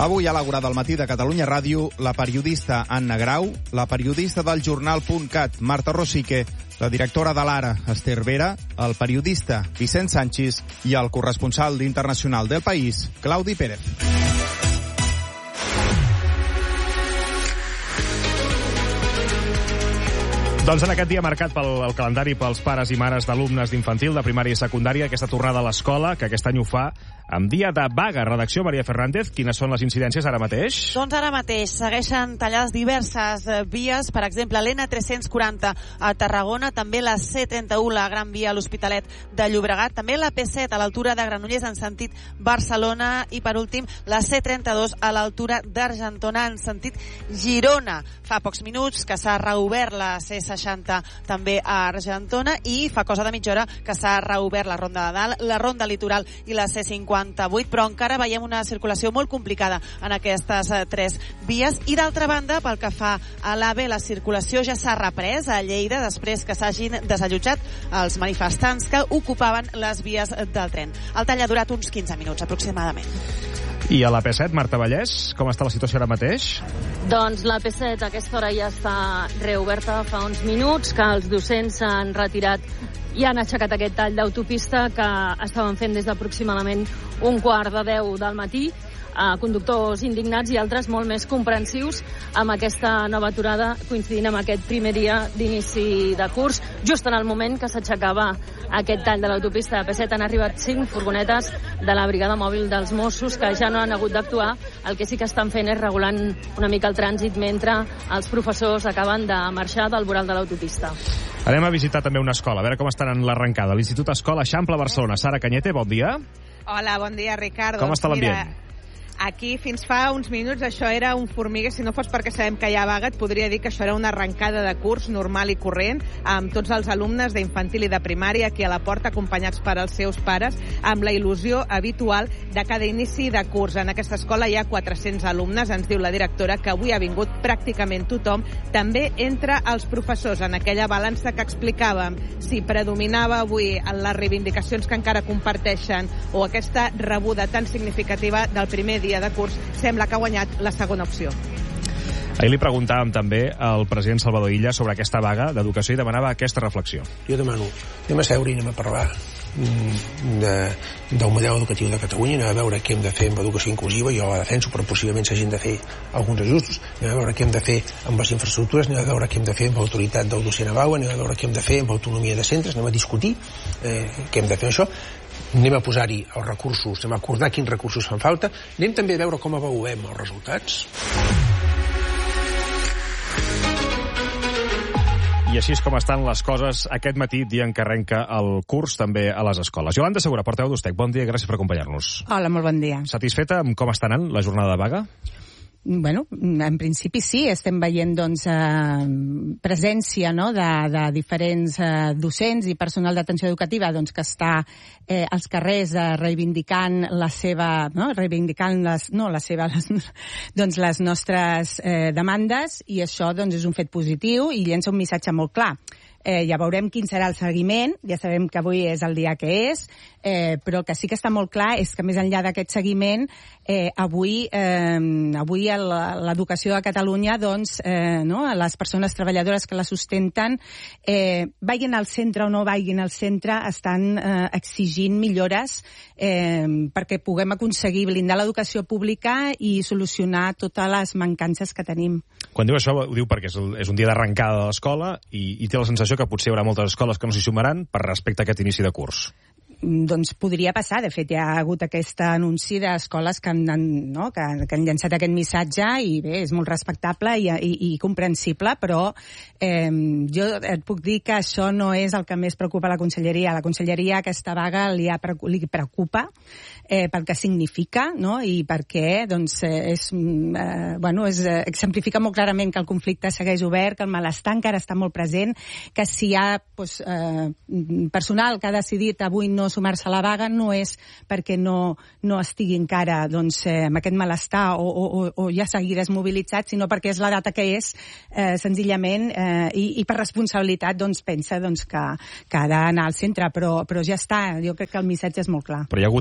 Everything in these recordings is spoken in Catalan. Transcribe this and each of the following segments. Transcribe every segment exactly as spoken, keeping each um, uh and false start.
Avui a l'Àgora del matí de Catalunya Ràdio, la periodista Anna Grau, la periodista del jornal punt cat, Marta Rosique, la directora de l'Ara, Esther Vera, el periodista Vicent Sánchez i el corresponsal d'Internacional del País, Claudi Pérez. Doncs en aquest dia marcat pel el calendari pels pares i mares d'alumnes d'infantil, de primària i secundària, aquesta tornada a l'escola, que aquest any ho fa amb dia de vaga. Redacció, Maria Fernández, quines són les incidències ara mateix? Doncs ara mateix segueixen tallades diverses vies, per exemple, l'N tres-cents quaranta a Tarragona, també la C trenta-u, la Gran Via a l'Hospitalet de Llobregat, també la P set a l'altura de Granollers en sentit Barcelona i, per últim, la C trenta-dos a l'altura d'Argentona en sentit Girona. Fa pocs minuts que s'ha reobert la C seixanta també a Argentona i fa cosa de mitja hora que s'ha reobert la Ronda de Dalt, la Ronda Litoral i la C cinquanta-vuit, però encara veiem una circulació molt complicada en aquestes eh, tres vies. I d'altra banda, pel que fa a l'AVE, la circulació ja s'ha reprès a Lleida després que s'hagin desallotjat els manifestants que ocupaven les vies del tren. El tall ha durat uns quinze minuts aproximadament. I a la P set, Marta Vallès, com està la situació ara mateix? Doncs la P set a aquesta hora ja està reoberta fa uns minuts, que els docents s'han retirat i han aixecat aquest tall d'autopista que estaven fent des d'aproximadament un quart de deu del matí. Uh, conductors indignats i altres molt més comprensius amb aquesta nova aturada, coincidint amb aquest primer dia d'inici de curs. Just en el moment que s'aixecava aquest tall de l'autopista de P set han arribat cinc furgonetes de la brigada mòbil dels Mossos que ja no han hagut d'actuar. El que sí que estan fent és regulant una mica el trànsit mentre els professors acaben de marxar del voral de l'autopista. Anem a visitar també una escola, a veure com estan en l'arrencada. L'Institut Escola Eixample Barcelona. Sara Cañete, bon dia. Hola, bon dia, Ricardo. Com està l'ambient? Mira, aquí fins fa uns minuts això era un formiguer. Si no fos perquè sabem que hi ha vaga, et podria dir que això era una arrencada de curs normal i corrent, amb tots els alumnes d'infantil i de primària aquí a la porta, acompanyats per els seus pares, amb la il·lusió habitual de cada inici de curs. En aquesta escola hi ha quatre-cents alumnes, ens diu la directora, que avui ha vingut pràcticament tothom, també entre els professors. En aquella balança que explicàvem, si predominava avui en les reivindicacions que encara comparteixen o aquesta rebuda tan significativa del primer dia de curs, sembla que ha guanyat la segona opció. Ahir li preguntàvem també al president Salvador Illa sobre aquesta vaga d'educació i demanava aquesta reflexió. Jo demano, anem a seure i anem a parlar de, del model educatiu de Catalunya, anem a veure què hem de fer amb educació inclusiva, jo la defenso, però possiblement s'hagin de fer alguns ajustos, anem a veure què hem de fer amb les infraestructures, anem a veure què hem de fer amb l'autoritat del docent a Bau, anem a veure què hem de fer amb autonomia de centres, anem a discutir eh, què hem de fer amb això, anem a posar-hi els recursos, anem a acordar quins recursos fan falta, anem també a veure com avaluem els resultats. I així és com estan les coses aquest matí, dia en què arrenca el curs també a les escoles. Yolanda Segura, portaveu d'Ustec, bon dia, gràcies per acompanyar-nos. Hola, molt bon dia. Satisfeta amb com està anant la jornada de vaga? Bueno, en principi sí, estem veient doncs, eh, presència no, de, de diferents eh, docents i personal d'atenció educativa doncs, que està eh, als carrers eh, reivindicant la seva, no, reivindicant les, no, la seva, les, doncs, les nostres eh, demandes, i això doncs, és un fet positiu i llença un missatge molt clar. Eh, ja veurem quin serà el seguiment, ja sabem que avui és el dia que és, eh, però el que sí que està molt clar és que més enllà d'aquest seguiment, eh, avui, eh, avui l'educació de Catalunya, doncs, eh, no, les persones treballadores que la sustenten, eh, vagin al centre o no vagin al centre, estan eh, exigint millores eh, perquè puguem aconseguir blindar l'educació pública i solucionar totes les mancances que tenim. Quan diu això, ho diu perquè és, el, és un dia d'arrencada de l'escola i, i té la sensació que potser hi haurà moltes escoles que no s'hi sumaran per respecte a aquest inici de curs. Doncs podria passar. De fet, hi ha hagut aquest anunci d'escoles que han, no, que, que han llançat aquest missatge i bé, és molt respectable i, i, i comprensible, però eh, jo et puc dir que això no és el que més preocupa la Conselleria. La Conselleria aquesta vaga li, ha, li preocupa eh, pel que significa, no? I perquè doncs, és, eh, bueno, és, exemplifica molt clarament que el conflicte segueix obert, que el malestar encara està molt present, que si hi ha doncs, eh, personal que ha decidit avui no sumar-se a la vaga no és perquè no, no estigui encara doncs, eh, amb aquest malestar o, o, o ja seguir desmobilitzat, sinó perquè és la data que és, eh, senzillament, eh, i, i per responsabilitat doncs, pensa doncs, que, que ha d'anar al centre, però, però ja està, jo crec que el missatge és molt clar. Però hi ha hagut debat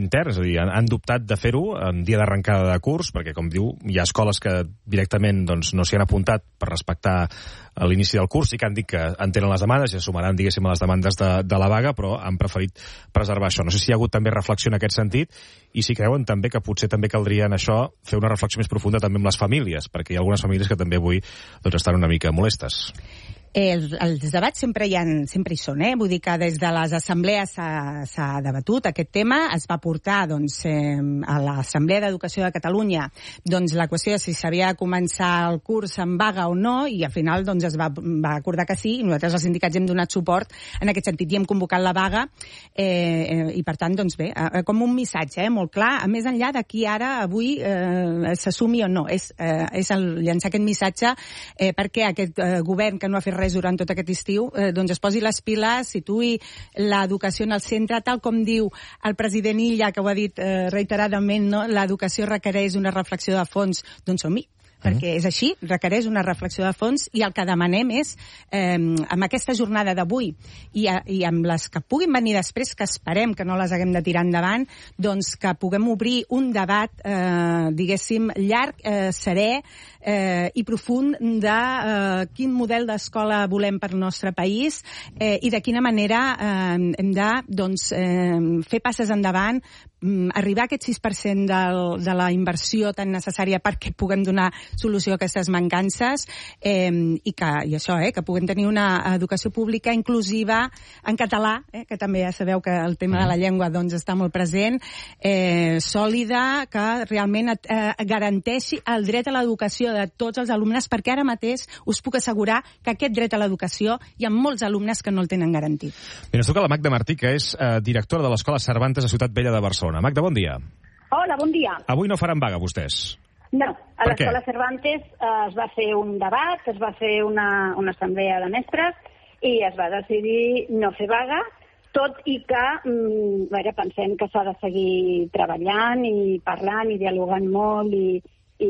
intern, és a dir, han, han dubtat de fer-ho en dia d'arrencada de curs, perquè, com diu, hi ha escoles que directament doncs, no s'hi han apuntat per respectar l'inici del curs i que han dit que entenen les demandes i assumiran, diguéssim, les demandes de, de la vaga, però han preferit preservar això. No sé si hi ha hagut també reflexió en aquest sentit i si creuen també que potser també caldria en això fer una reflexió més profunda també amb les famílies, perquè hi ha algunes famílies que també avui doncs, estan una mica molestes. Els, els debats sempre hi, ha, sempre hi són, eh? Vull dir que des de les assemblees s'ha debatut aquest tema, es va portar doncs, eh, a l'Assemblea d'Educació de Catalunya doncs, la qüestió de si s'havia de començar el curs en vaga o no, i al final doncs, es va, va acordar que sí, i nosaltres els sindicats hem donat suport en aquest sentit i hem convocat la vaga, eh, i per tant, doncs bé, eh, com un missatge eh, molt clar, a més enllà d'aquí ara, avui, eh, s'assumi o no, és, eh, és el, llançar aquest missatge eh, perquè aquest eh, govern que no ha fet res durant tot aquest estiu, eh, doncs es posi les piles, situï l'educació en el centre, tal com diu el president Illa, que ho ha dit eh, reiteradament, no? L'educació requereix una reflexió de fons, doncs som-hi, perquè és així, requereix una reflexió de fons i el que demanem és, eh, amb aquesta jornada d'avui i, i amb les que puguin venir després, que esperem que no les haguem de tirar endavant, doncs que puguem obrir un debat, eh, diguéssim, llarg, eh, serè eh, i profund de eh, quin model d'escola volem per al nostre país eh, i de quina manera eh, hem de doncs, eh, fer passes endavant, arribar a aquest sis per cent del, de la inversió tan necessària perquè puguem donar solució a aquestes mancances eh, i, que, i això, eh, que puguem tenir una educació pública inclusiva en català, eh, que també ja sabeu que el tema de la llengua doncs, està molt present, eh, sòlida, que realment eh, garanteixi el dret a l'educació de tots els alumnes, perquè ara mateix us puc assegurar que aquest dret a l'educació hi ha molts alumnes que no el tenen garantit. Mira, ens toca la Magda Martí, que és eh, directora de l'Escola Cervantes a Ciutat Vella de Barcelona. Magda, bon dia. Hola, bon dia. Avui no faran vaga, vostès? No, a l'Escola Cervantes eh, es va fer un debat, es va fer una, una assemblea de mestres i es va decidir no fer vaga, tot i que mm, veure, pensem que s'ha de seguir treballant i parlant i dialogant molt i, i,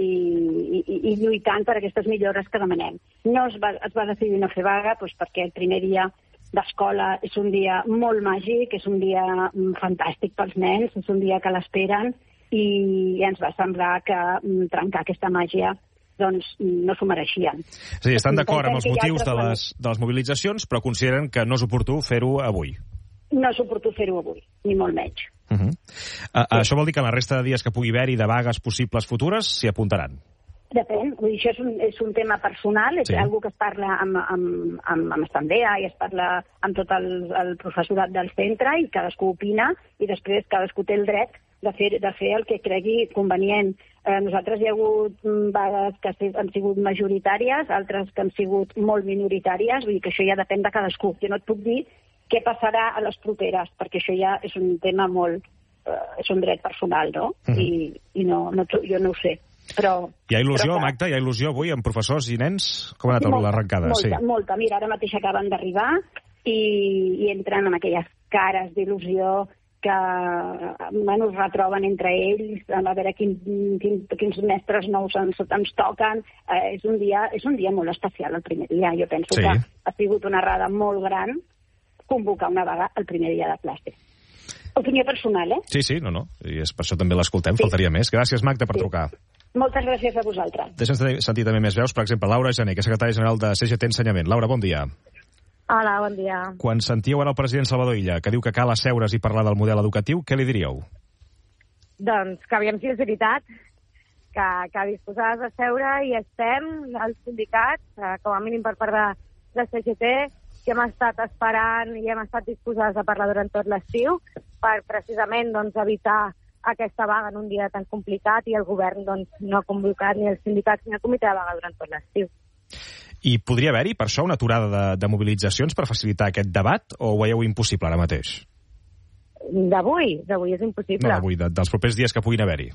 i, i lluitant per aquestes millores que demanem. No es va, es va decidir no fer vaga doncs, perquè el primer dia d'escola és un dia molt màgic, és un dia fantàstic pels nens, és un dia que l'esperen i ens va semblar que trencar aquesta màgia doncs no s'ho mereixien. És a dir, estan d'acord amb els motius de les, de les mobilitzacions, però consideren que no és oportú fer-ho avui. No és oportú fer-ho avui, ni molt menys. Uh -huh. uh, sí. Això vol dir que en la resta de dies que pugui haver-hi de vagues possibles futures s'hi apuntaran? Depèn, vull dir, això és un, és un tema personal, és sí. Algo que es parla amb, amb, amb, amb assemblea i es parla amb tot el, el professorat del centre i cadascú opina i després cadascú té el dret de fer, de fer el que cregui convenient. Eh, nosaltres hi ha hagut vagues que han sigut majoritàries, altres que han sigut molt minoritàries, vull dir que això ja depèn de cadascú. Jo no et puc dir què passarà a les properes, perquè això ja és un tema molt... Eh, és un dret personal, no? Mm. I, i no, no, jo no ho sé. Però, hi ha il·lusió, però, Magda? Hi ha il·lusió avui amb professors i nens? Com ha anat molta, l'arrencada? Molta, sí. molta. Mira, ara mateix acaben d'arribar i, i entren amb aquelles cares d'il·lusió que bueno, es retroben entre ells, a veure quin, quin, quins mestres nous ens, ens toquen. Eh, és, un dia, és un dia molt especial, el primer dia. Jo penso sí. que ha sigut una errada molt gran convocar una vaga el primer dia de classe. Opinió personal, eh? Sí, sí, no, no. I és per això també l'escoltem, sí. Faltaria més. Gràcies, Magda, per sí. trucar. Moltes gràcies a vosaltres. Deixa'ns sentir també més veus, per exemple, Laura Gené, que és secretària general de C G T Ensenyament. Laura, bon dia. Hola, bon dia. Quan sentíeu ara el president Salvador Illa, que diu que cal asseure's i parlar del model educatiu, què li diríeu? Doncs que aviam si és veritat, que, que disposades a seure i estem, els sindicats, com a mínim per part de, de C G T, que hem estat esperant i hem estat disposades a parlar durant tot l'estiu per precisament doncs, evitar aquesta vaga en un dia tan complicat i el govern doncs, no ha convocat ni els sindicats ni el comitè de vaga durant tot l'estiu. I podria haver-hi, per això, una aturada de, de mobilitzacions per facilitar aquest debat o ho veieu impossible ara mateix? D'avui? D'avui és impossible. No, d'avui, de, dels propers dies que puguin haver-hi.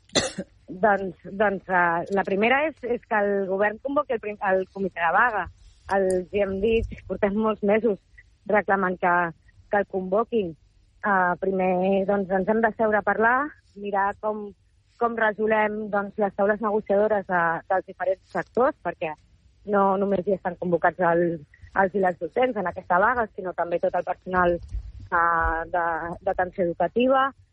doncs doncs uh, la primera és, és que el govern convoqui el, el comitè de vaga. Els hi hem dit, portem molts mesos reclamant que, que el convoquin. Uh, primer doncs, ens hem de seure a parlar, mirar com, com resolem doncs, les taules negociadores de, dels diferents sectors, perquè no només hi estan convocats el, els i les docents en aquesta vaga, sinó també tot el personal uh, d'atenció educativa.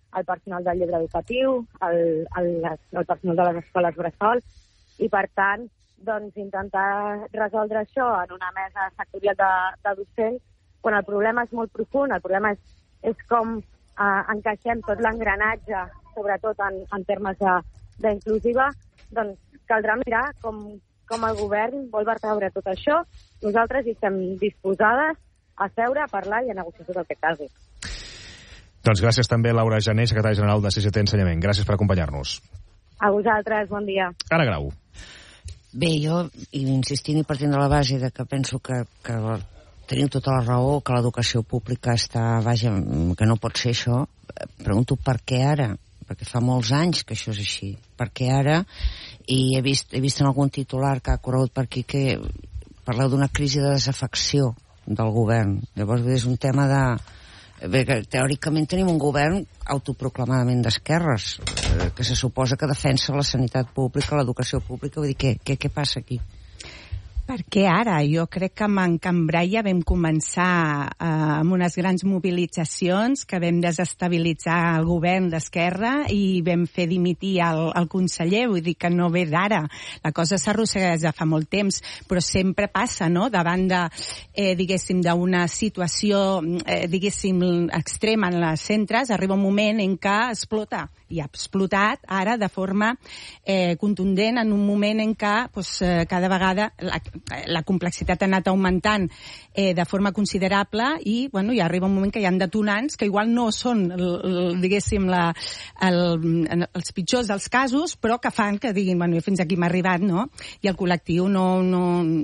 el personal del llebre educatiu, el, el, el personal de les escoles bressol, i per tant, doncs, intentar resoldre això en una mesa sectorial de, de docents, quan el problema és molt profund, el problema és, és com eh, encaixem tot l'engranatge, sobretot en, en termes d'inclusiva, doncs caldrà mirar com, com el govern vol vertebrar tot això. Nosaltres hi estem disposades a seure, a parlar i a negociar tot el que calgui. Doncs gràcies també, Laura Jané, secretària general de C G T Ensenyament. Gràcies per acompanyar-nos. A vosaltres, bon dia. Ara Grau. Bé, jo, insistint i partint de la base de que penso que, que teniu tota la raó, que l'educació pública està, vaja, que no pot ser això, pregunto per què ara? Perquè fa molts anys que això és així. Per què ara? I he vist, he vist en algun titular que ha corregut per aquí que parleu d'una crisi de desafecció del govern. Llavors, és un tema de... Bé, que teòricament tenim un govern autoproclamadament d'esquerres, eh, que se suposa que defensa la sanitat pública, l'educació pública. Vull dir, què, què, què passa aquí? Per què ara? Jo crec que en Cambrai ja vam començar eh, amb unes grans mobilitzacions que vam desestabilitzar el govern d'Esquerra i vam fer dimitir el, el conseller, vull dir que no ve d'ara. La cosa s'arrossega des de fa molt temps, però sempre passa, no?, davant de, eh, diguéssim, d'una situació, eh, diguéssim, extrema en les centres, arriba un moment en què explota. I ha explotat ara de forma eh, contundent en un moment en què pues, eh, cada vegada la, la complexitat ha anat augmentant eh, de forma considerable i bueno, ja arriba un moment que hi ha detonants que igual no són, el, el, diguéssim, la, el, els pitjors dels casos, però que fan que diguin, bueno, fins aquí m'ha arribat, no? I el col·lectiu no, no,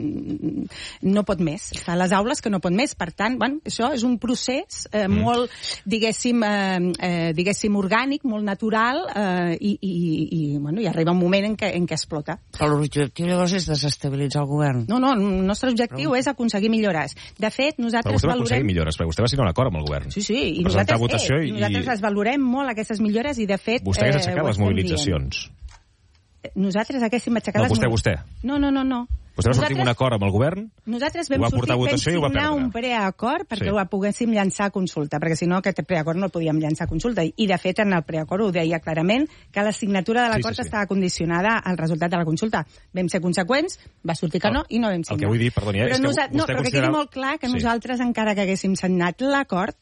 no pot més. Està a les aules que no pot més. Per tant, bueno, això és un procés eh, mm. molt, diguéssim, eh, eh, diguéssim, orgànic, molt natural, Eh, i, i, i, bueno, i arriba un moment en què, en què explota. Però l'objectiu llavors és desestabilitzar el govern. No, no, el nostre objectiu Però... és aconseguir millores. De fet, nosaltres Però vostè va valorem... aconseguir millores, perquè vostè va signar un acord amb el govern. Sí, sí, i nosaltres, votació eh, i... nosaltres les valorem molt, aquestes millores, i de fet... Vostè hagués eh, aixecat les mobilitzacions. Dient. Nosaltres haguéssim aixecat no, les... vostè, vostè. No, no, no, no. Vostè va sortir amb un acord amb el govern, nosaltres ho vam va portar a votació i ho va signar perdre. un preacord perquè Sí. ho poguéssim llançar a consulta, perquè si no aquest preacord no el podíem llançar a consulta. I de fet en el preacord ho deia clarament que la signatura de l'acord sí, sí, sí. estava condicionada al resultat de la consulta. Vam ser conseqüents, va sortir que no i no vam signar. El que vull dir, perdoni, eh, però és que nosa... vostè No, però que considera... quedi molt clar que sí. nosaltres, encara que haguéssim signat l'acord,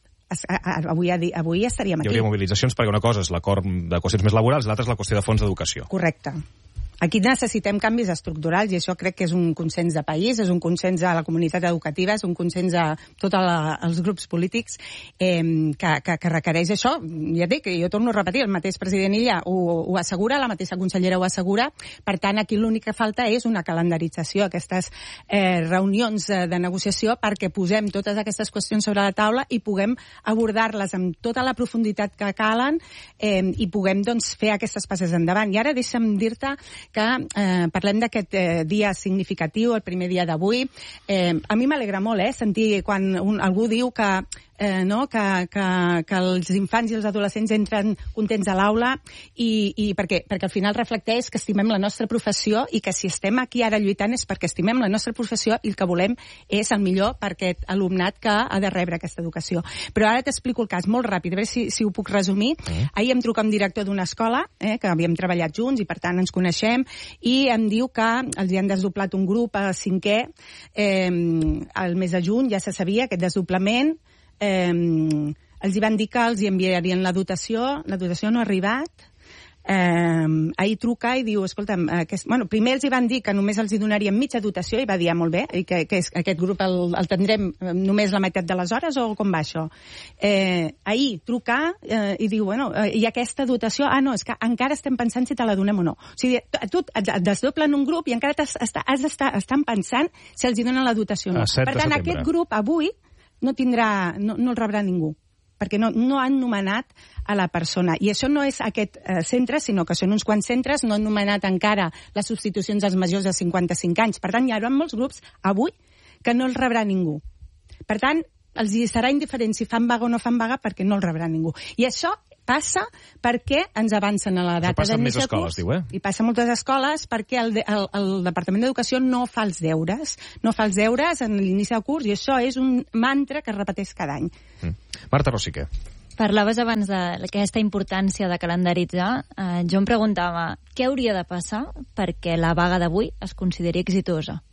avui, avui estaríem aquí. Hi hauria mobilitzacions perquè una cosa és l'acord de qüestions més laborals i l'altra és la qüestió de fons d'educació. Correcte. Aquí necessitem canvis estructurals i això crec que és un consens de país, és un consens de la comunitat educativa, és un consens de tots els grups polítics eh, que, que, que requereix això. Ja dic, jo torno a repetir, el mateix president Illa ho, ho assegura, la mateixa consellera ho assegura, per tant aquí l'únic que falta és una calendarització, aquestes eh, reunions de negociació perquè posem totes aquestes qüestions sobre la taula i puguem abordar-les amb tota la profunditat que calen eh, i puguem doncs, fer aquestes passes endavant. I ara deixa'm dir-te que eh, parlem d'aquest eh, dia significatiu, el primer dia d'avui. Eh, a mi m'alegra molt eh, sentir quan un, algú diu que Eh, no? que, que, que els infants i els adolescents entren contents a l'aula i, i perquè, perquè al final reflecteix que estimem la nostra professió i que si estem aquí ara lluitant és perquè estimem la nostra professió i el que volem és el millor per aquest alumnat que ha de rebre aquesta educació. Però ara t'explico el cas molt ràpid, a veure si, si ho puc resumir. Mm. Ahir em truca un director d'una escola, eh, que havíem treballat junts i per tant ens coneixem, i em diu que els hi han desdoblat un grup a cinquè eh, al mes de juny, ja se sabia aquest desdoblament. Eh, els hi van dir que els hi enviarien la dotació, la dotació no ha arribat. Eh, ahir truca i diu, escolta'm, aquest, bueno, primer els hi van dir que només els hi donarien mitja dotació i va dir, ah, molt bé, i que, que és, aquest grup el, el tindrem només la meitat de les hores o com va això? Eh, ahir truca eh, i diu, bueno, eh, i aquesta dotació, ah, no, és que encara estem pensant si te la donem o no. O sigui, tu et desdoblen un grup i encara has d'estar estan pensant si els hi donen la dotació o no. Per tant, aquest grup avui no tindrà, no, no el rebrà ningú, perquè no, no han nomenat a la persona. I això no és aquest eh, centre, sinó que són uns quants centres, no han nomenat encara les substitucions dels majors de cinquanta-cinc anys. Per tant, hi haurà molts grups avui que no els rebrà ningú. Per tant, els hi serà indiferent si fan vaga o no fan vaga perquè no els rebrà ningú. I això passa perquè ens avancen a la data d'inici de curs. Diu, eh? I passa a moltes escoles perquè el, el, el Departament d'Educació no fa els deures. No fa els deures en l'inici de curs i això és un mantra que es repeteix cada any. Mm. Marta Rosique. Parlaves abans d'aquesta importància de calendaritzar. Eh, jo em preguntava, què hauria de passar perquè la vaga d'avui es consideri exitosa?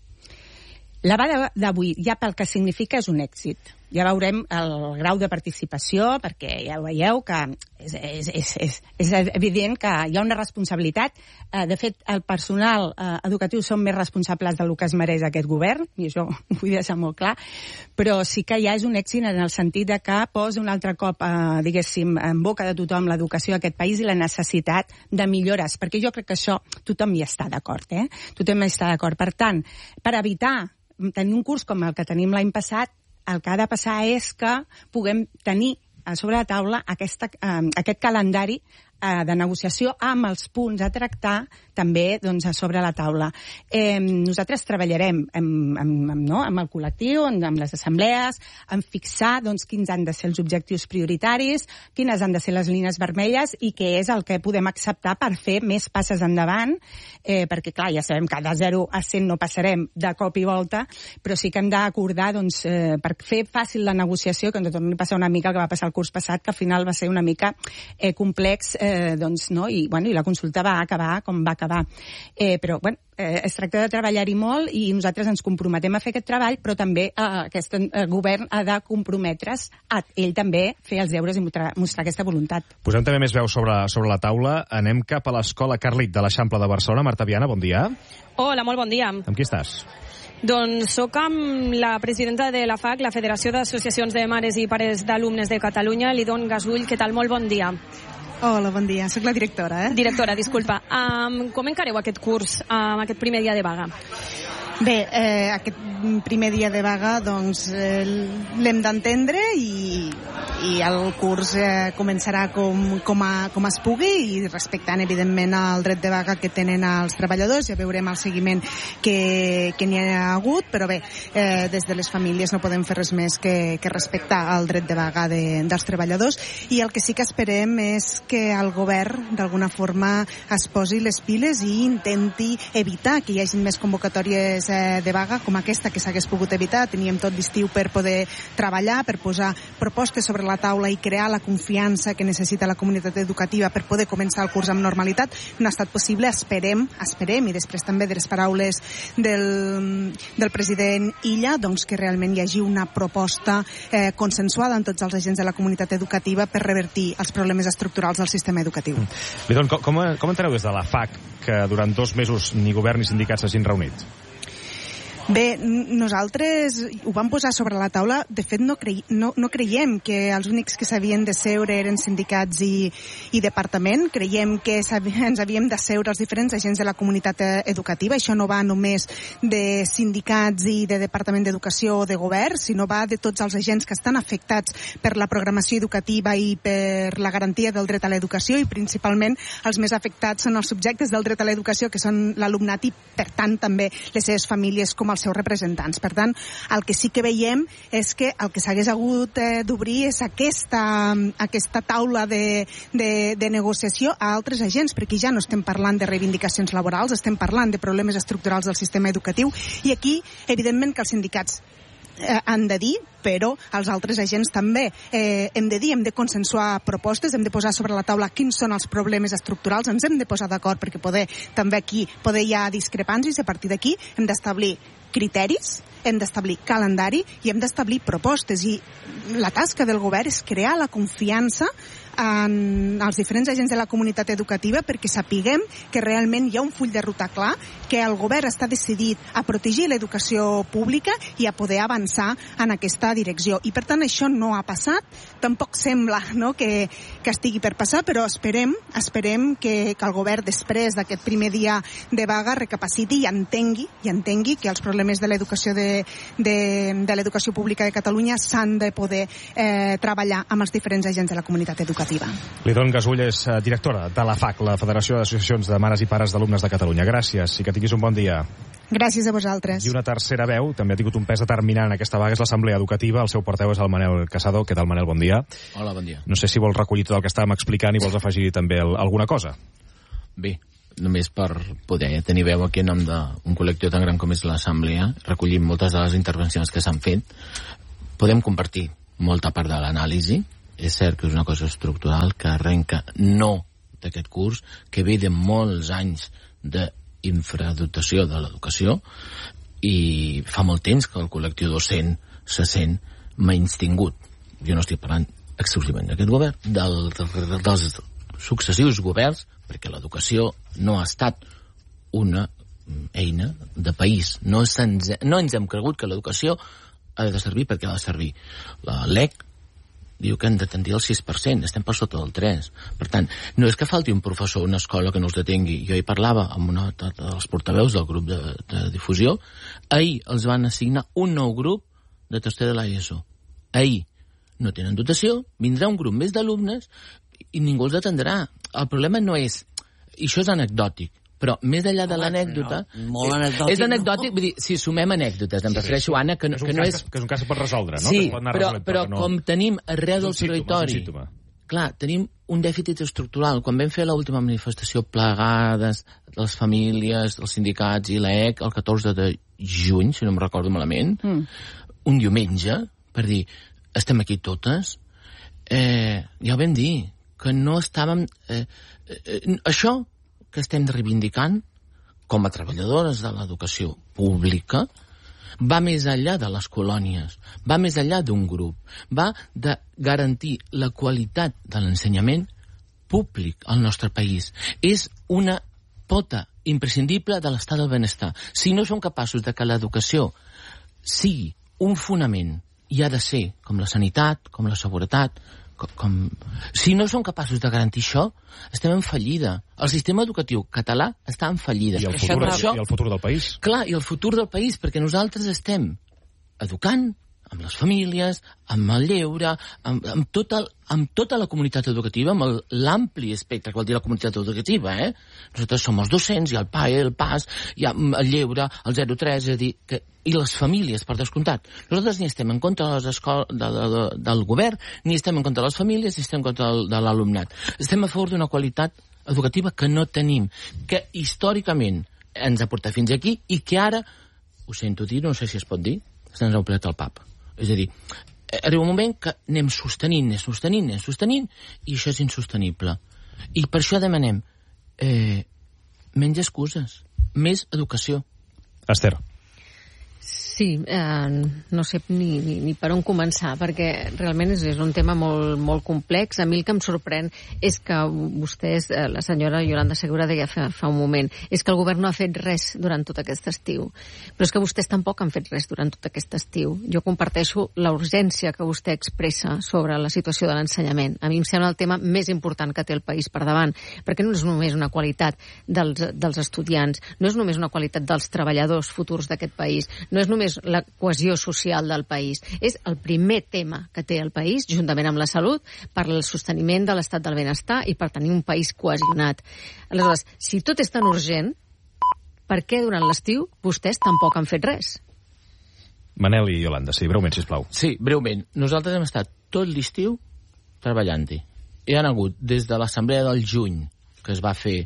La vaga d'avui, ja pel que significa, és un èxit. Ja veurem el grau de participació, perquè ja ho veieu que és, és, és, és, és evident que hi ha una responsabilitat. De fet, el personal educatiu són més responsables del que es mereix aquest govern, i això ho vull deixar molt clar, però sí que ja és un èxit en el sentit de que posa un altre cop, eh, diguéssim, en boca de tothom l'educació d'aquest país i la necessitat de millores, perquè jo crec que això tothom hi està d'acord, eh? Tothom hi està d'acord. Per tant, per evitar tenir un curs com el que tenim l'any passat, el que ha de passar és que puguem tenir sobre la taula aquesta, eh, aquest calendari eh, de negociació amb els punts a tractar també doncs, a sobre la taula. Eh, nosaltres treballarem amb, amb, amb, no? amb el col·lectiu, amb, amb les assemblees, en fixar doncs, quins han de ser els objectius prioritaris, quines han de ser les línies vermelles i què és el que podem acceptar per fer més passes endavant, eh, perquè clar, ja sabem que de zero a cent no passarem de cop i volta, però sí que hem d'acordar doncs, eh, per fer fàcil la negociació, que ens torni a passar una mica el que va passar el curs passat, que al final va ser una mica eh, complex, eh, doncs, no? I, bueno, i la consulta va acabar com va acabar. Eh, però, bueno, eh, es tracta de treballar-hi molt i nosaltres ens comprometem a fer aquest treball, però també eh, aquest eh, govern ha de comprometre's a ell també fer els deures i mostrar, mostrar aquesta voluntat. Posem també més veu sobre, sobre la taula. Anem cap a l'Escola Carlit de l'Eixample de Barcelona. Marta Viana, bon dia. Hola, molt bon dia. Amb qui estàs? Doncs soc amb la presidenta de la F A C, la Federació d'Associacions de Mares i Pares d'Alumnes de Catalunya, Lidon Gasull. Què tal? Molt bon dia. Hola, bon dia. Soc la directora, eh? Directora, disculpa. Um, com encareu aquest curs, um, aquest primer dia de vaga? Bé, eh, aquest primer dia de vaga doncs eh, l'hem d'entendre i, i el curs eh, començarà com, com, a, com es pugui i respectant evidentment el dret de vaga que tenen els treballadors. Ja veurem el seguiment que, que n'hi ha hagut, però bé, eh, des de les famílies no podem fer res més que, que respectar el dret de vaga de, dels treballadors, i el que sí que esperem és que el govern d'alguna forma es posi les piles i intenti evitar que hi hagi més convocatòries de vaga com aquesta que s'hagués pogut evitar. Teníem tot l'estiu per poder treballar, per posar propostes sobre la taula i crear la confiança que necessita la comunitat educativa per poder començar el curs amb normalitat. No ha estat possible, esperem, esperem, i després també de les paraules del, del president Illa, doncs que realment hi hagi una proposta eh, consensuada amb tots els agents de la comunitat educativa per revertir els problemes estructurals del sistema educatiu. Lidon, com, com, com entreu des de la F A C que durant dos mesos ni govern ni sindicats s'hagin reunit? Bé, nosaltres ho vam posar sobre la taula. De fet, no, cre no, no creiem que els únics que s'havien de seure eren sindicats i, i departament. Creiem que ens havíem de seure els diferents agents de la comunitat educativa. Això no va només de sindicats i de departament d'educació o de govern, sinó va de tots els agents que estan afectats per la programació educativa i per la garantia del dret a l'educació, i principalment els més afectats són els subjectes del dret a l'educació, que són l'alumnat i, per tant, també les seves famílies com els seus representants. Per tant, el que sí que veiem és que el que s'hagués hagut eh, d'obrir és aquesta, aquesta taula de, de, de negociació a altres agents, perquè ja no estem parlant de reivindicacions laborals, estem parlant de problemes estructurals del sistema educatiu, i aquí, evidentment, que els sindicats eh, han de dir, però els altres agents també eh, hem de dir, hem de consensuar propostes, hem de posar sobre la taula quins són els problemes estructurals, ens hem de posar d'acord perquè poder, també aquí, poder hi ha discrepàncies, i a partir d'aquí hem d'establir criteris, hem d'establir calendari i hem d'establir propostes, i la tasca del govern és crear la confiança en els diferents agents de la comunitat educativa perquè sapiguem que realment hi ha un full de ruta clar, que el govern està decidit a protegir l'educació pública i a poder avançar en aquesta direcció. I per tant això no ha passat, tampoc sembla, no, que, que estigui per passar, però esperem, esperem que, que el govern després d'aquest primer dia de vaga recapaciti i entengui, i entengui que els problemes de l'educació de, de, de l'educació pública de Catalunya s'han de poder eh, treballar amb els diferents agents de la comunitat educativa. Lidon Gasull és directora de la F A C, la Federació d'Associacions de Mares i Pares d'Alumnes de Catalunya. Gràcies i que tinguis un bon dia. Gràcies a vosaltres. I una tercera veu, també ha tingut un pes determinant en aquesta vaga, és l'Assemblea Educativa. El seu portaveu és el Manel Casado. Què tal, Manel? Bon dia. Hola, bon dia. No sé si vols recollir tot el que estàvem explicant i vols afegir també alguna cosa. Bé, només per poder tenir veu aquí en nom d'un col·lectiu tan gran com és l'Assemblea, recollim moltes de les intervencions que s'han fet. Podem compartir molta part de l'anàlisi, és cert que és una cosa estructural que arrenca no d'aquest curs, que ve de molts anys d'infradotació de l'educació, i fa molt temps que el col·lectiu docent se sent menystingut. Jo no estic parlant exclusivament d'aquest govern, del, del, dels successius governs, perquè l'educació no ha estat una eina de país. No, ens, no ens hem cregut que l'educació ha de servir perquè ha de servir. La L E C diu que han de tendir el sis per cent, estem per sota del tres. Per tant, no és que falti un professor o una escola que no els detengui. Jo hi parlava amb una dels portaveus del grup de, de difusió. Ahir els van assignar un nou grup de tercer de l'ESO. Ahir. No tenen dotació, vindrà un grup més d'alumnes i ningú els atendrà. El problema no és... I això és anecdòtic. Però més enllà de l'anècdota... No, molt anecdòtic. És anecdòtic, vull dir, si sumem anècdotes, em refereixo, Anna, que, que, que no és... Que és un cas que pot resoldre, no? Sí, que pot anar però, resolent, però, però no... com tenim arreu del territori... Clar, tenim un dèficit estructural. Quan vam fer l'última manifestació plegades de les famílies, els sindicats i l'A E C el catorze de juny, si no em recordo malament, mm. un diumenge, per dir, estem aquí totes, eh, ja ho vam dir, que no estàvem... Eh, eh, això que estem reivindicant com a treballadores de l'educació pública va més enllà de les colònies, va més enllà d'un grup, va de garantir la qualitat de l'ensenyament públic al nostre país. És una pota imprescindible de l'estat del benestar. Si no som capaços de que l'educació sigui un fonament, i ha de ser com la sanitat, com la seguretat, Com, com... Si no som capaços de garantir això, estem en fallida. El sistema educatiu català està en fallida. I el futur, això... i el futur del país. Clar, i el futur del país, perquè nosaltres estem educant amb les famílies, amb el lleure, amb, amb, tot el, amb tota la comunitat educativa, amb l'ampli espectre que vol dir la comunitat educativa, eh? Nosaltres som els docents, hi ha el P A E, el P A S, hi ha el lleure, el zero tres, és a dir, que, i les famílies, per descomptat. Nosaltres ni estem en contra de les escoles, de, de, de, del govern, ni estem en contra de les famílies, ni estem en contra de, de l'alumnat. Estem a favor d'una qualitat educativa que no tenim, que històricament ens ha portat fins aquí i que ara, ho sento dir, no sé si es pot dir, se'ns ha omplert el pap. És a dir, arriba un moment que anem sostenint, anem sostenint, anem sostenint, i això és insostenible. I per això demanem eh, menys excuses, més educació. Esther. Sí, eh, no sé ni, ni, ni per on començar, perquè realment és, és un tema molt, molt complex. A mi el que em sorprèn és que vostès, eh, la senyora Yolanda Segura deia fa, fa un moment, és que el govern no ha fet res durant tot aquest estiu. Però és que vostès tampoc han fet res durant tot aquest estiu. Jo comparteixo la urgència que vostè expressa sobre la situació de l'ensenyament. A mi em sembla el tema més important que té el país per davant, perquè no és només una qualitat dels, dels estudiants, no és només una qualitat dels treballadors futurs d'aquest país, no és només la cohesió social del país. És el primer tema que té el país, juntament amb la salut, per al sosteniment de l'estat del benestar i per tenir un país cohesionat. Aleshores, si tot és tan urgent, per què durant l'estiu vostès tampoc han fet res? Manel i Yolanda, sí, breument, sisplau. Sí, breument. Nosaltres hem estat tot l'estiu treballant-hi. Hi ha hagut des de l'assemblea del juny, que es va fer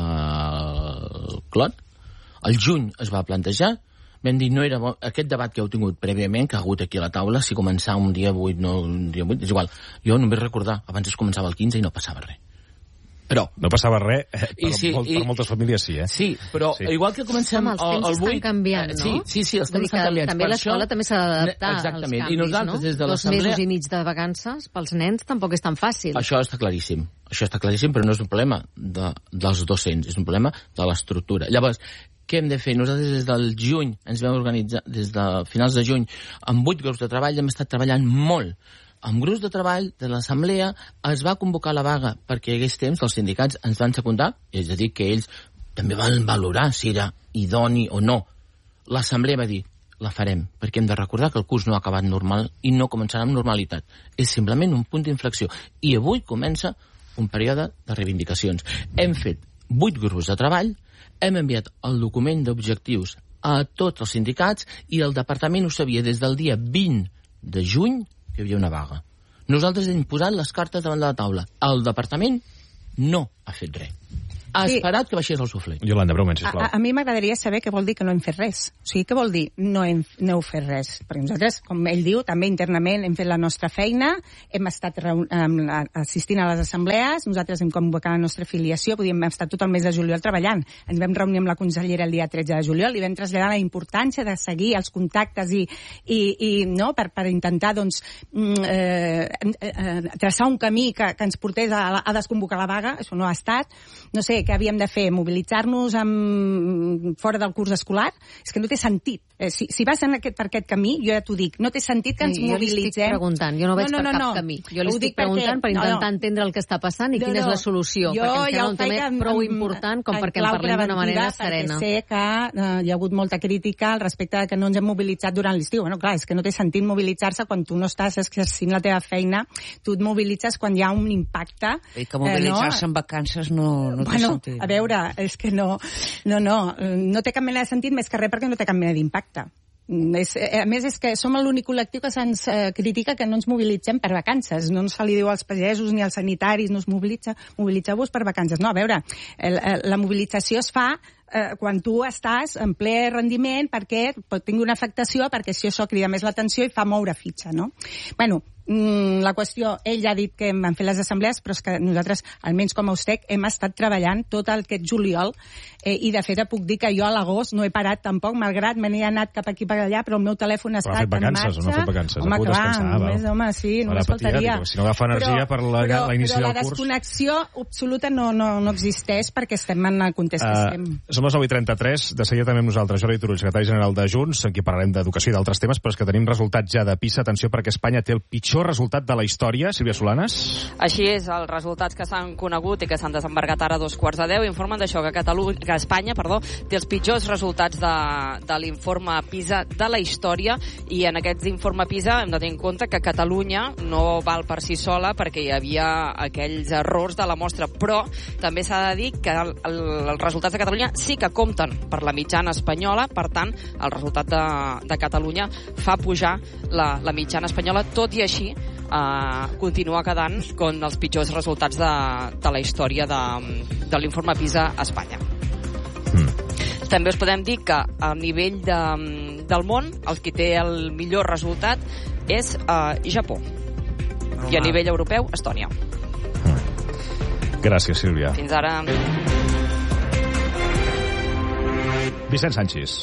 al Clot, el juny es va plantejar. Vam dir, no era bo, aquest debat que heu tingut prèviament, que ha hagut aquí a la taula, si començava un dia vuit, no un dia vuit, és igual. Jo només recordar, abans es començava el quinze i no passava res. Però... No passava res, eh, per, sí, molt, i, per moltes famílies sí, eh? Sí, però sí. Igual que comencem el, el, el vuit... estan canviant, no? Sí, sí, sí, els temps estan canviants. També l'escola això... també s'ha d'adaptar als canvis, I nosaltres, no? des de Dos mesos i mig de vacances pels nens tampoc és tan fàcil. Això està claríssim. Això està claríssim, però no és un problema de, dels docents, és un problema de l'estructura. Llavors, què hem de fer? Nosaltres des del juny ens vam organitzar, des de finals de juny, amb vuit grups de treball hem estat treballant molt. Amb grups de treball de l'assemblea es va convocar la vaga perquè hi hagués temps, els sindicats ens van secundar, és a dir, que ells també van valorar si era idoni o no. L'assemblea va dir, la farem, perquè hem de recordar que el curs no ha acabat normal i no començarà amb normalitat. És simplement un punt d'inflexió. I avui comença un període de reivindicacions. Hem fet vuit grups de treball, hem enviat el document d'objectius a tots els sindicats i el departament ho sabia des del dia vint de juny que hi havia una vaga. Nosaltres hem posat les cartes davant de la taula. El departament no ha fet res. ha esperat que baixés el suflé. Iolanda, breument, sisplau. A, a mi m'agradaria saber què vol dir que no hem fet res. O sigui, què vol dir no, hem, no heu fet res? Perquè nosaltres, com ell diu, també internament hem fet la nostra feina, hem estat um, assistint a les assemblees, nosaltres hem convocat la nostra afiliació, podíem estar tot el mes de juliol treballant. Ens vam reunir amb la consellera el dia tretze de juliol i vam traslladar la importància de seguir els contactes i, i, i no, per, per intentar doncs, eh, eh, traçar un camí que, que ens portés a, a desconvocar la vaga. Això no ha estat. No sé, què havíem de fer? Mobilitzar-nos amb... fora del curs escolar? És que no té sentit. Eh, si, si vas en aquest, per aquest camí, jo ja t'ho dic, no té sentit que ens sí, mobilitzem. Jo li estic preguntant, jo no veig no, no, per cap no, no. camí. Jo li estic preguntant per intentar no, no. entendre el que està passant i no, quina no. és la solució, jo perquè em sembla ja un tema amb, prou important com perquè en parlem d'una manera serena. Perquè sé que uh, hi ha hagut molta crítica al respecte de que no ens hem mobilitzat durant l'estiu. Bueno, clar, és que no té sentit mobilitzar-se quan tu no estàs exercint la teva feina, tu et mobilitzes quan hi ha un impacte. I que mobilitzar-se eh, no? en vacances no, no té bueno, sentit. A veure, és que no, no, no, no té cap mena de sentit més que res perquè no té cap mena d'impacte. És, a més, és que som l'únic col·lectiu que se'ns eh, critica que no ens mobilitzem per vacances. No se li diu als pagesos ni als sanitaris, no es mobilitza, mobilitzeu-vos per vacances. No, a veure, el, el, la mobilització es fa eh, quan tu estàs en ple rendiment perquè pot tingui una afectació, perquè si això crida més l'atenció i fa moure fitxa, no? Bueno, mm, la qüestió, ell ja ha dit que van fer les assemblees, però és que nosaltres, almenys com a Ustec, hem estat treballant tot aquest juliol eh, i de fet puc dir que jo a l'agost no he parat tampoc, malgrat me n'he anat cap aquí per allà, però el meu telèfon ha estat en marxa. Però ha fet vacances o no ha fet vacances? Home, clar, només, home, sí, només faltaria. Si no agafa energia però, per la, però, l'inici però del curs... Però la desconnexió absoluta no, no, no existeix perquè estem en el context uh, que estem. Som les nou i trenta-tres, de seguida també amb nosaltres, Jordi Turull, secretari general de Junts, aquí parlarem d'educació i d'altres temes, però és que tenim resultats ja de PISA. Atenció, perquè Espanya té el pitjor resultat de la història. Sílvia Solanes? Així és, els resultats que s'han conegut i que s'han desembargat ara a dos quarts de deu informen d'això, que, Catalunya, que Espanya perdó, té els pitjors resultats de, de l'informe PISA de la història, i en aquest informe PISA hem de tenir en compte que Catalunya no val per si sola perquè hi havia aquells errors de la mostra, però també s'ha de dir que el, el, els resultats de Catalunya sí que compten per la mitjana espanyola, per tant, el resultat de, de Catalunya fa pujar la, la mitjana espanyola, tot i així Uh, continua quedant com els pitjors resultats de, de la història de, de l'informe PISA a Espanya. Mm. També us podem dir que a nivell de, del món el que té el millor resultat és uh, Japó. Oh, I a nivell europeu, Estònia. Mm. Gràcies, Sílvia. Fins ara. Vicent Sanchis.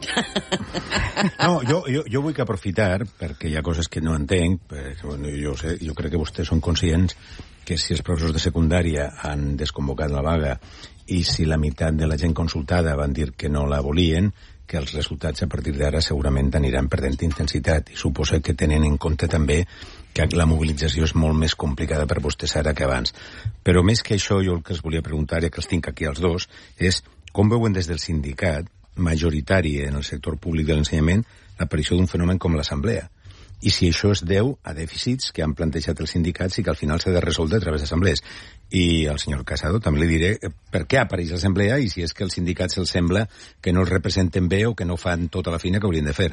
No, jo, jo, jo vull que aprofitar, perquè hi ha coses que no entenc, perquè, bueno, jo, sé, jo crec que vostès són conscients que si els professors de secundària han desconvocat la vaga i si la meitat de la gent consultada van dir que no la volien, que els resultats a partir d'ara segurament aniran perdent intensitat, i suposo que tenen en compte també que la mobilització és molt més complicada per vostès ara que abans. Però més que això, jo el que els volia preguntar, ja que els tinc aquí els dos, és com veuen des del sindicat majoritari en el sector públic de l'ensenyament l'aparició d'un fenomen com l'assemblea, i si això es deu a dèficits que han plantejat els sindicats i que al final s'ha de resoldre a través d'assemblees. I al senyor Casado també li diré per què apareix l'assemblea i si és que els sindicats els sembla que no els representen bé o que no fan tota la feina que haurien de fer.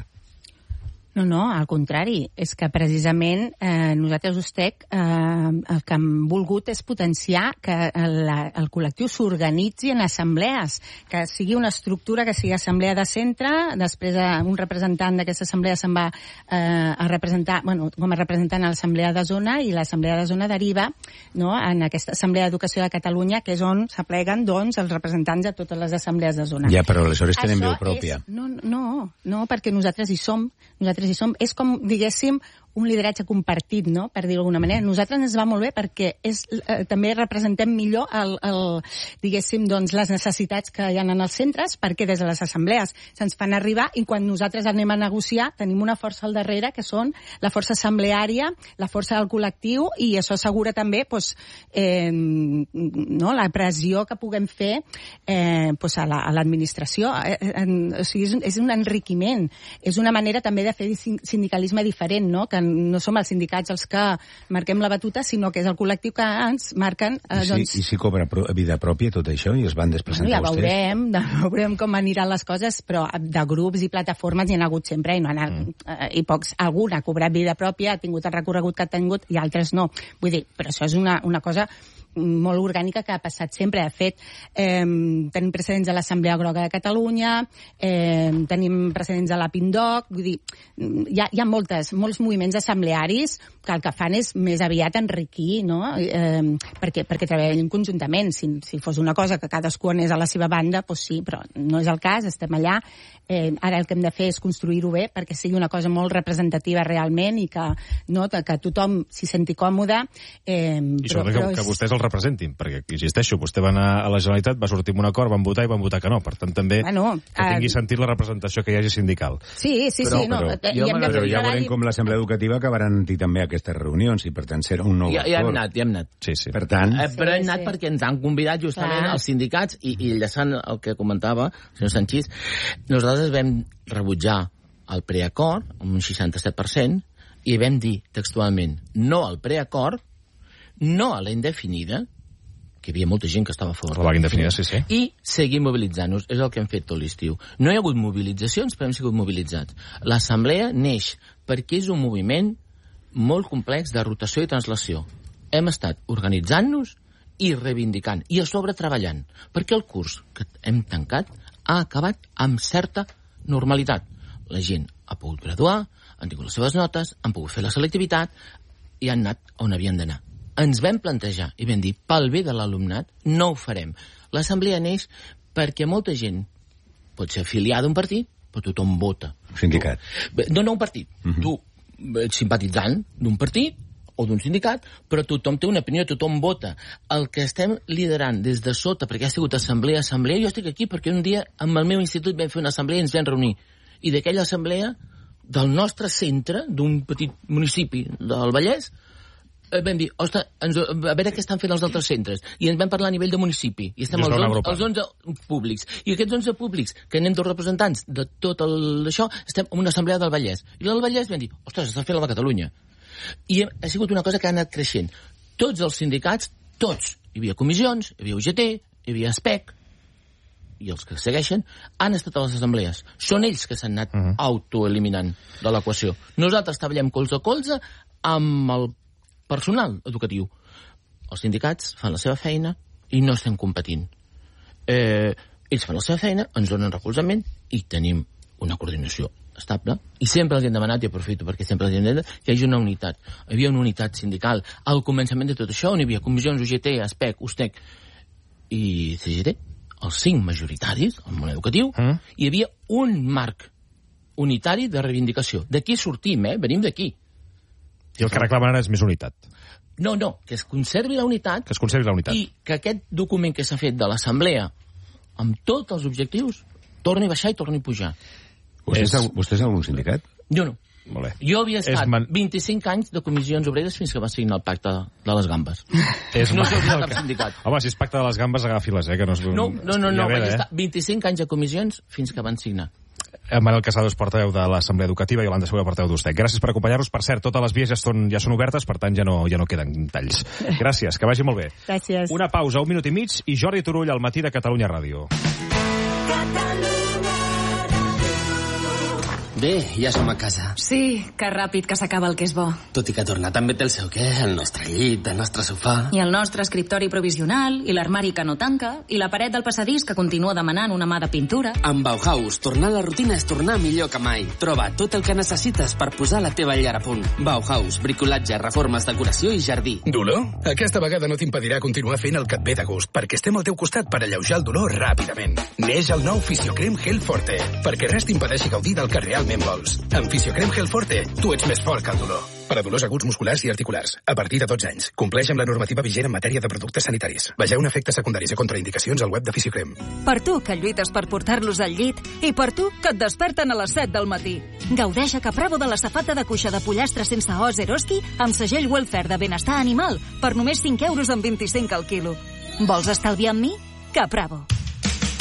No, no, al contrari. És que precisament eh, nosaltres, Ustec, eh, el que hem volgut és potenciar que el, el col·lectiu s'organitzi en assemblees, que sigui una estructura, que sigui assemblea de centre, després eh, un representant d'aquesta assemblea se'n va eh, a representar, bueno, com a representant a l'assemblea de zona, i l'assemblea de zona deriva, no, en aquesta assemblea d'educació de Catalunya, que és on s'apleguen, doncs, els representants de totes les assemblees de zona. Ja, però aleshores tenen veu pròpia. És, no, no, no, perquè nosaltres hi som, nosaltres hi som, és com, diguéssim, un lideratge compartit, no?, per dir-ho d'alguna manera. Nosaltres ens va molt bé perquè és, eh, també representem millor el, el, diguéssim, doncs, les necessitats que hi ha en els centres, perquè des de les assemblees se'ns fan arribar, i quan nosaltres anem a negociar tenim una força al darrere, que són la força assembleària, la força del col·lectiu, i això assegura també doncs, eh, no, la pressió que puguem fer eh, doncs a l'administració. La, eh, en, o sigui, és un, és un enriquiment, és una manera també de fer sindicalisme diferent, no?, que no som els sindicats els que marquem la batuta, sinó que és el col·lectiu que ens marquen... Eh, I, si, doncs... I si cobra pro vida pròpia tot això i es van despresentar bueno, ja vostès? veurem, ja veurem com aniran les coses, però de grups i plataformes hi ha hagut sempre, i, no ha, mm. eh, i pocs, algun ha cobrat vida pròpia, ha tingut el recorregut que ha tingut, i altres no. Vull dir, però això és una, una cosa molt orgànica que ha passat sempre. De fet, eh, tenim precedents a l'Assemblea Groga de Catalunya, eh, tenim precedents a la PINDOC, vull dir, hi ha, hi ha moltes, molts moviments assemblearis que el que fan és més aviat enriquir, no? Eh, perquè, perquè treballem conjuntament. Si, si fos una cosa que cadascú anés a la seva banda, doncs sí, però no és el cas, estem allà. Eh, ara el que hem de fer és construir-ho bé perquè sigui una cosa molt representativa realment i que, no, que tothom s'hi senti còmode. Eh, I sobretot que, que vostès el representin, perquè, insisteixo, vostè va anar a la Generalitat, va sortir amb un acord, van votar i van votar que no. Per tant, també bueno, que tingui uh... sentit la representació que hi hagi sindical. Sí, sí, però, sí. No, però, jo, però ja veurem com l'Assemblea Educativa acabaran dir també aquestes reunions i, per tant, serà un nou ja, ja hem anat, ja hem anat. Sí, sí. Per tant... Eh, però hem sí, anat sí. perquè ens han convidat justament Clar. els sindicats i, i enllaçant el que comentava el senyor Sanchís, nosaltres vam rebutjar el preacord amb un seixanta-set per cent i vam dir textualment no al preacord, no a la indefinida, que hi havia molta gent que estava a favor. La vaga indefinida, sí, sí. I seguir mobilitzant-nos. És el que hem fet tot l'estiu. No hi ha hagut mobilitzacions, però hem sigut mobilitzats. L'Assemblea neix perquè és un moviment molt complex de rotació i translació. Hem estat organitzant-nos i reivindicant, i a sobre treballant, perquè el curs que hem tancat ha acabat amb certa normalitat. La gent ha pogut graduar, han tingut les seves notes, han pogut fer la selectivitat i han anat on havien d'anar. Ens vam plantejar i vam dir, pel bé de l'alumnat, no ho farem. L'assemblea neix perquè molta gent pot ser afiliada a un partit, però tothom vota. Sindicat. Tu, no, no un partit. Uh-huh. Tu ets simpatitzant d'un partit o d'un sindicat, però tothom té una opinió, tothom vota. El que estem liderant des de sota, perquè ha sigut assemblea, assemblea, jo estic aquí perquè un dia amb el meu institut vam fer una assemblea i ens vam reunir. I d'aquella assemblea, del nostre centre, d'un petit municipi del Vallès, vam dir, ostres, ens, a veure què estan fent els altres centres. I ens vam parlar a nivell de municipi. I estem els onze, els onze públics. I aquests onze públics, que anem dos representants de tot el, això, estem en una assemblea del Vallès. I del Vallès vam dir, ostres, està fent la de Catalunya. I ha sigut una cosa que ha anat creixent. Tots els sindicats, tots, hi havia comissions, hi havia U G T, hi havia ASPEC, i els que segueixen han estat a les assemblees. Són ells que s'han anat uh-huh. autoeliminant de l'equació. Nosaltres treballem colze a colze amb el personal educatiu. Els sindicats fan la seva feina i no estem competint. Eh, ells fan la seva feina, ens donen recolzament i tenim una coordinació estable. I sempre els hem demanat, i aprofito perquè sempre els hem demanat, que hi hagi una unitat. Hi havia una unitat sindical al començament de tot això, on hi havia comissions U G T, ASPEC, USTEC i C G T, els cinc majoritaris, el món educatiu, mm. hi havia un marc unitari de reivindicació. D'aquí sortim, eh? Venim d'aquí. I el que reclamen ara és més unitat. No, no, que es conservi la unitat. Que es conservi la unitat. I que aquest document que s'ha fet de l'Assemblea, amb tots els objectius, torni a baixar i torni a pujar. Vostè és, vostè és algun sindicat? Jo no. Molt bé. Jo havia estat man... vint-i-cinc anys de comissions obreres fins que va signar el pacte de les gambes. És no soc cap sindicat. Home, si és pacte de les gambes, agafi-les, eh? Que no, és... no, no, no, no vaig eh? estar vint-i-cinc anys de comissions fins que van signar. Manel Casado és portaveu de l'Assemblea Educativa i Yolanda Segura, portaveu d'USTEC. Gràcies per acompanyar-nos. Per cert, totes les vies ja, eston, ja són obertes, per tant ja no, ja no queden talls. Gràcies, que vagi molt bé. Gràcies. Una pausa, un minut i mig, i Jordi Turull al matí de Catalunya Ràdio. Bé, ja som a casa. Sí, que ràpid que s'acaba el que és bo. Tot i que tornar també té el seu què, el nostre llit, el nostre sofà... I el nostre escriptori provisional, i l'armari que no tanca, i la paret del passadís que continua demanant una mà de pintura. Amb Bauhaus, tornar a la rutina és tornar millor que mai. Troba tot el que necessites per posar la teva llar a punt. Bauhaus, bricolatge, reformes, decoració i jardí. Dolor? Aquesta vegada no t'impedirà continuar fent el que et ve de gust, perquè estem al teu costat per alleujar el dolor ràpidament. Neix el nou Fisiocrem Gel Forte, perquè res t'impedeixi gaudir del que realment vols. Amb Fisiocrem Gel Forte, tu ets més fort que el dolor. Per a dolors aguts musculars i articulars, a partir de dotze anys. Compleix amb la normativa vigent en matèria de productes sanitaris. Vegeu efectes secundaris i contraindicacions al web de Fisiocrem. Per tu, que lluites per portar-los al llit, i per tu, que et desperten a les set del matí. Gaudeix a Capravo de la safata de cuixa de pollastre sense os Eroski amb segell Welfare de benestar animal per només cinc euros amb vint-i-cinc al quilo. Vols estalviar amb mi? Capravo.